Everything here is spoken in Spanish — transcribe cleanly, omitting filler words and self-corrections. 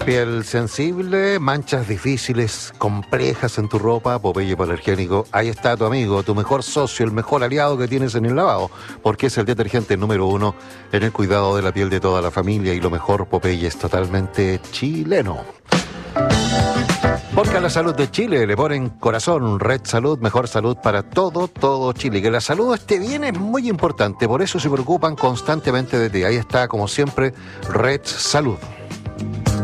Piel sensible, manchas difíciles, complejas en tu ropa, Popeye Hipoalergénico. Ahí está tu amigo, tu mejor socio, el mejor aliado que tienes en el lavado, porque es el detergente número 1 en el cuidado de la piel de toda la familia. Y lo mejor, Popeye es totalmente chileno. Porque a la salud de Chile le ponen corazón. Red Salud, mejor salud para todo Chile. Que la salud esté bien es muy importante, por eso se preocupan constantemente de ti. Ahí está, como siempre, Red Salud.